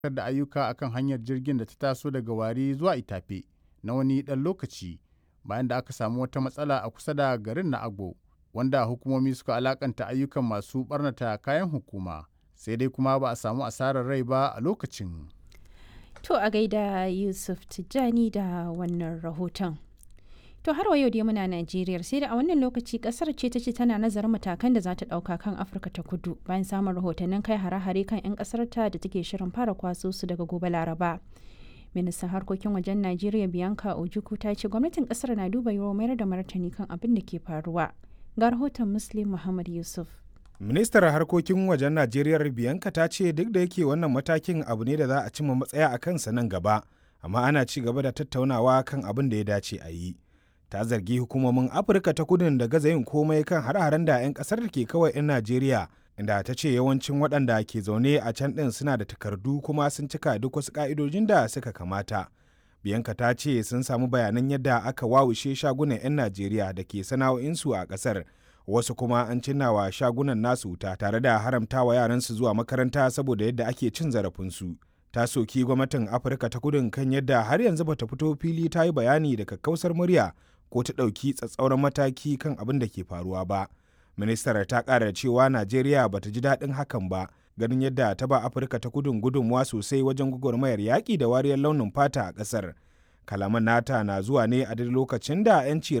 da ayyuka akan hanyar jirgin da ta taso daga Wari zuwa Itafe na wani ɗan lokaci bayan da aka samu wata matsala a kusa da garin na Agbo, wanda hukumomi suka alakanta ayyukan masu ɓarnata kayan hukuma. Sai dai kuma ba a samu asarar rai ba a lokacin. To a gaida Yusuf Tijjani da wannan rahoton. To har wa yau dai muna Najeriya, sai da a wannan lokaci kasar ce ta ce tana nazarin matakan da za ta ɗauka kan Afirka ta Kudu bayan samun rahotannin kai hare-hare kan 'yan ƙasar ta da take shirin fara kwaso su daga gobe Laraba. Ministan harkokin wajen Najeriya Bianca Ojukwu ta ce gwamnatin kasar na duba yiwuwar mayar da martani kan abin da ke faruwa. Ga rahoton Muslim Muhammad Yusuf. Ministar harkokin wajen Najeriya Bianca ta ce duk da yake wannan matakin abu ne da za a cimma matsaya a kansa nan gaba, amma ana ci gaba da tattaunawa kan abin da ya dace a yi. Ta zargi hukumomin Afirka ta Kudu da gaza yin komai kan hare-haren da 'yan kasar da ke kawai 'yan Najeriya, inda ta ce yawancin waɗanda ke zaune a can ɗin suna da takardu kuma sun cika duk wasu ƙa'idojin da suka kamata. Bianca ta ce sun samu bayanan yadda aka wawushe shagunan 'yan Najeriya da ke sana'o'insu a ƙasar. Wasu kuma an cinnawa shagunan nasu wuta tare da haramtawa yaransu zuwa makaranta saboda yadda ake cin zarafinsu. Ta soki gwamnatin Afirka ta Kudu kan yadda har yanzu bata fito fili ta yi bayani da kakkausar murya ko ta ɗauki tsatsauran mataki kan abin da ke faruwa ba. Ministar ta ƙara cewa Najeriya bata ji daɗin hakan ba, ganin yadda ta ba Afirka ta Kudu gudunmuwa sosai wajen gwagwarmayar yaƙi da wariyar launin fata a ƙasar. Kalaman nata na zuwa ne a duk lokacin da 'yanci